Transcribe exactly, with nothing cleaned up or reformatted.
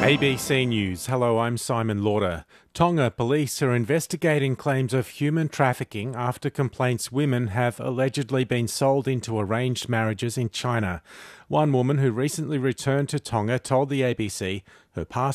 A B C News. Hello, I'm Simon Lauder. Tonga police are investigating claims of human trafficking after complaints women have allegedly been sold into arranged marriages in China. One woman who recently returned to Tonga told the A B C her past